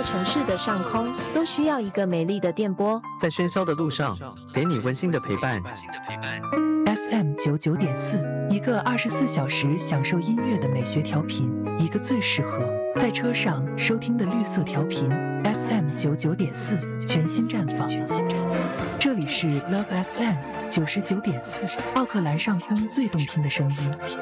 城市的上空，都需要一个美丽的电波。 在喧嚣的路上，给你温馨的陪伴。 FM99.4，一个24小时享受音乐的美学调频，一个最适合在车上收听的绿色调频。FM99.4，全新绽放。这里是 Love FM 99.4，奥克兰上空最动听的声音。